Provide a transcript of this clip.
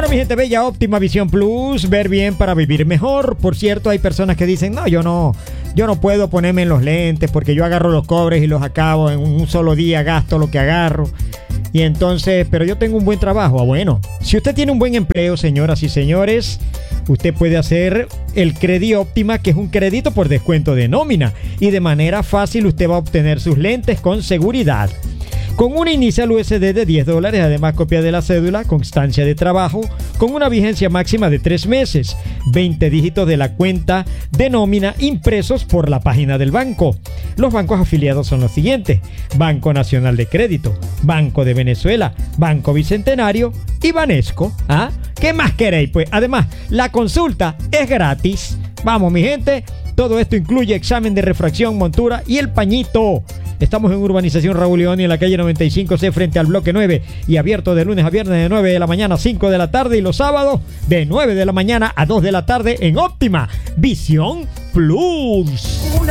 Bueno, mi gente bella, Óptima Visión Plus, ver bien para vivir mejor. Por cierto, hay personas que dicen, no, yo no puedo ponerme en los lentes porque yo agarro los cobres y los acabo en un solo día, gasto lo que agarro. Y entonces, pero yo tengo un buen trabajo. Bueno, si usted tiene un buen empleo, señoras y señores, usted puede hacer el Credi Óptima, que es un crédito por descuento de nómina. Y de manera fácil usted va a obtener sus lentes con seguridad. Con una inicial USD de $10, además copia de la cédula, constancia de trabajo, con una vigencia máxima de 3 meses, 20 dígitos de la cuenta de nómina impresos por la página del banco. Los bancos afiliados son los siguientes: Banco Nacional de Crédito, Banco de Venezuela, Banco Bicentenario y Banesco. ¿Ah? ¿Qué más queréis? Pues además, la consulta es gratis. Vamos, mi gente, todo esto incluye examen de refracción, montura y el pañito. Estamos en Urbanización Raúl León y en la calle 95C frente al bloque 9 y abierto de lunes a viernes de 9 de la mañana a 5 de la tarde y los sábados de 9 de la mañana a 2 de la tarde en Óptima Visión Plus.